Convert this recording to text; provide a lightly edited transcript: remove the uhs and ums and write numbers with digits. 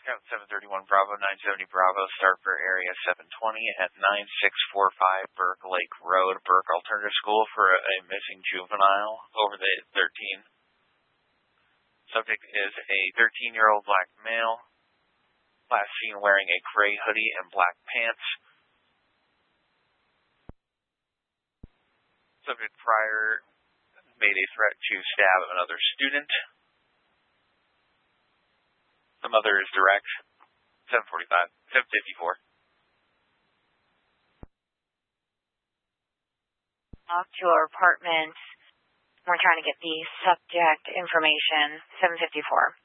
Scout 731 Bravo, 970 Bravo, start for Area 720 at 9645 Burke Lake Road, Burke Alternative School for a missing juvenile over the 13. Subject is a 13-year-old black male, last seen wearing a gray hoodie and black pants. Subject prior made a threat to stab another student. The mother is direct, 754. To our apartment. We're trying to get the subject information, 754.